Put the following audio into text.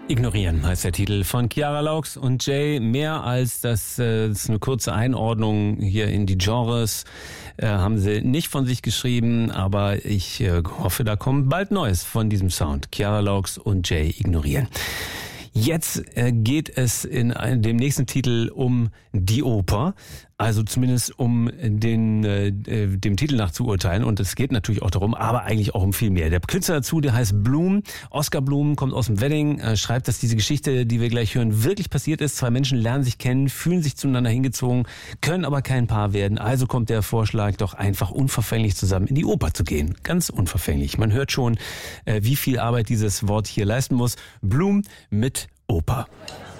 Ignorieren heißt der Titel von Chiara Laux und Jay. Mehr als das ist eine kurze Einordnung hier in die Genres, haben sie nicht von sich geschrieben, aber ich hoffe, da kommt bald Neues von diesem Sound. Chiara Laux und Jay, Ignorieren. Jetzt geht es in dem nächsten Titel um die Oper, also zumindest um dem Titel nach zu urteilen, und es geht natürlich auch darum, aber eigentlich auch um viel mehr. Der Künstler dazu, der heißt Bloom, Oskar Bloom, kommt aus dem Wedding, schreibt, dass diese Geschichte, die wir gleich hören, wirklich passiert ist. Zwei Menschen lernen sich kennen, fühlen sich zueinander hingezogen, können aber kein Paar werden. Also kommt der Vorschlag, doch einfach unverfänglich zusammen in die Oper zu gehen. Ganz unverfänglich. Man hört schon, wie viel Arbeit dieses Wort hier leisten muss. Bloom mit Oper.